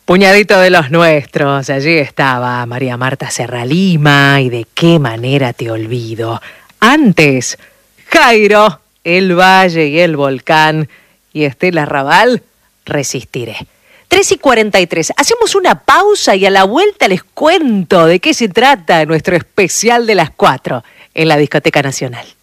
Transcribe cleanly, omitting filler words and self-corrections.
Puñadito de los nuestros, allí estaba María Marta Serralima y De qué manera te olvido. Antes, Jairo, El Valle y el Volcán y Estela Raval, Resistiré. 3:43, hacemos una pausa y a la vuelta les cuento de qué se trata nuestro especial de las 4 en la Discoteca Nacional.